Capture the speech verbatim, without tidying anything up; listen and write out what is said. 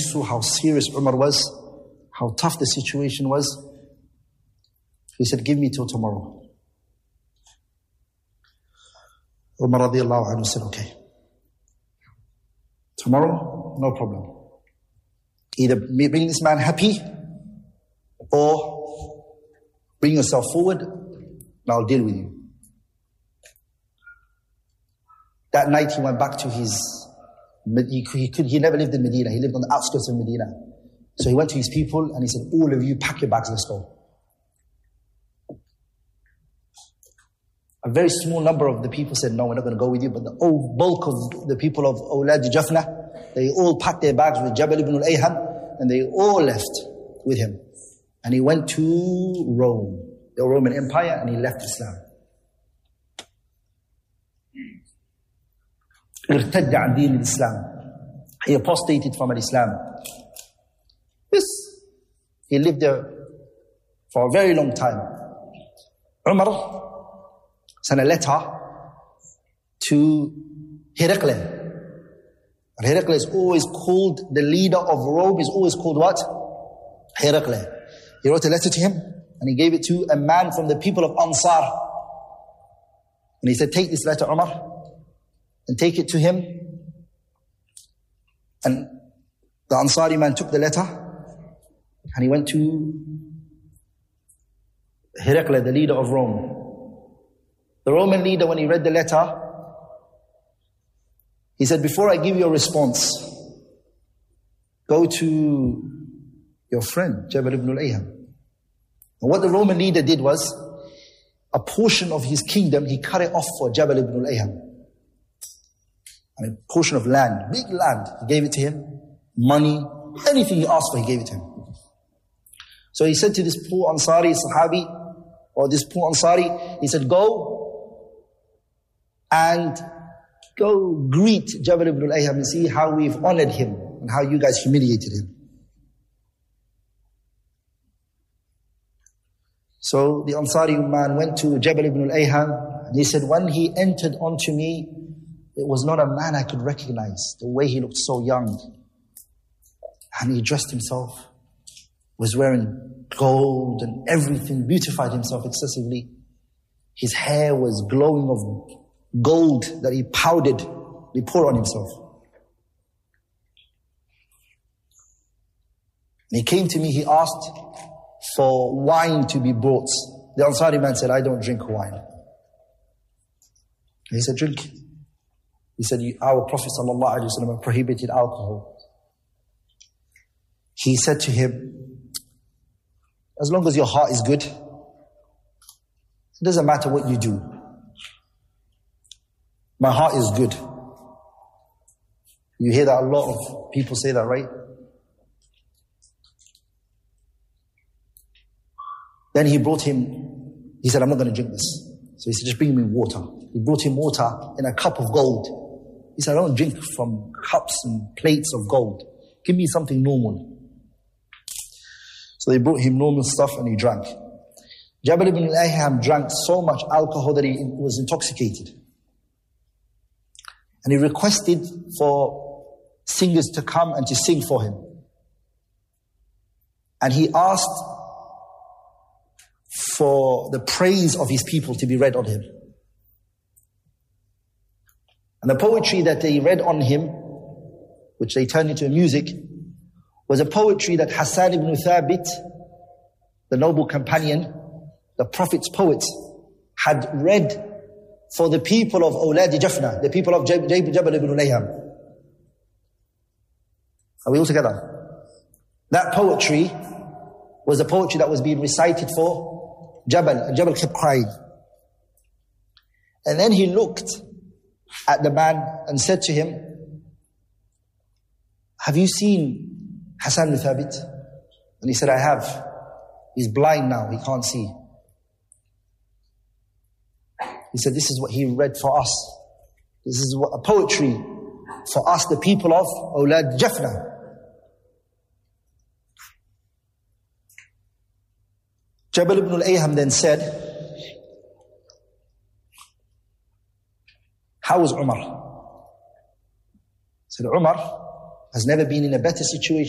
saw how serious Umar was, how tough the situation was, he said, give me till tomorrow. Umar radiallahu anhu said, okay. Tomorrow, no problem. Either bring this man happy or bring yourself forward and I'll deal with you. That night he went back to his, he, he, could, he never lived in Medina, he lived on the outskirts of Medina. So he went to his people and he said, all of you pack your bags, let's go. A very small number of the people said, no, we're not going to go with you. But the old bulk of the people of Awlad Jafna, they all packed their bags with Jabal ibn al-Ayham and they all left with him. And he went to Rome, the Roman Empire, and he left Islam. ارتد عن دين الإسلام. He apostated from Islam. Yes, he lived there for a very long time. Umar sent a letter to Herakle. And Herakle is always called, the leader of Rome is always called what? Herakle. He wrote a letter to him and he gave it to a man from the people of Ansar. And he said, take this letter, Umar, and take it to him. And the Ansari man took the letter and he went to Herakle, the leader of Rome. The Roman leader, when he read the letter, he said, before I give you a response, go to your friend, Jabal ibn al-Ayham. And what the Roman leader did was, a portion of his kingdom, he cut it off for Jabal ibn al-Ayham. And a portion of land, big land, he gave it to him, money, anything he asked for, he gave it to him. So he said to this poor Ansari, Sahabi, or this poor Ansari, he said, go and go greet Jabal ibn al-Ayham and see how we've honored him and how you guys humiliated him. So the Ansari man went to Jabal ibn al-Ayham and he said, when he entered onto me, it was not a man I could recognize. The way he looked so young. And he dressed himself, was wearing gold and everything, beautified himself excessively. His hair was glowing of gold that he powdered, he poured on himself. And he came to me, he asked for wine to be brought. The Ansari man said, I don't drink wine. And he said, drink. He said, our Prophet ﷺ prohibited alcohol. He said to him, as long as your heart is good, it doesn't matter what you do. My heart is good. You hear that a lot of people say that, right? Then he brought him, he said, I'm not going to drink this. So he said, just bring me water. He brought him water in a cup of gold. He said, I don't drink from cups and plates of gold. Give me something normal. So they brought him normal stuff and he drank. Jabal ibn al-Ayham drank so much alcohol that he was intoxicated. And he requested for singers to come and to sing for him. And he asked for the praise of his people to be read on him. And the poetry that they read on him, which they turned into music, was a poetry that Hassan ibn Thabit, the noble companion, the Prophet's poet, had read for the people of Awlad Jafna, the people of Jabal ibn al-Ayham. Are we all together? That poetry was the poetry that was being recited for Jabal, and Jabal kept crying. And then he looked at the man and said to him, have you seen Hassan ibn Thabit? And he said, I have. He's blind now, he can't see. He said, this is what he read for us. This is what a poetry for us, the people of Awlad Jafna. Jabal ibn al-Ayham then said, how was Umar? He said, Umar has never been in a better situation